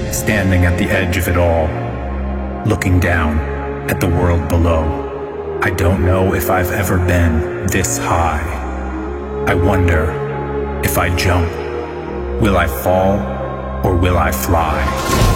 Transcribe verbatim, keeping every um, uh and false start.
standing at the edge of it all, looking down at the world below. I don't know if I've ever been this high. I wonder, if I jump, will I fall or will I fly?